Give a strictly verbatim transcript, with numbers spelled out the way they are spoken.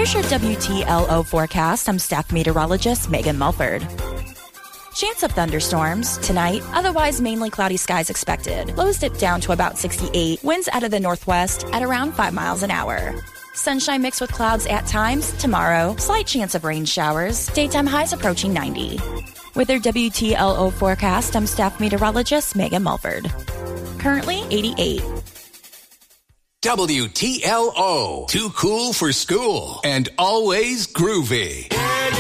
Here's your W T L O forecast. I'm staff meteorologist Megan Mulford. Chance of thunderstorms tonight, otherwise mainly cloudy skies expected. Lows dip down to about sixty-eight, winds out of the northwest at around five miles an hour. Sunshine mixed with clouds at times. Tomorrow, slight chance of rain showers, daytime highs approaching ninety. With your W T L O forecast, I'm staff meteorologist Megan Mulford. Currently eighty-eight. W T L O, too cool for school and always groovy.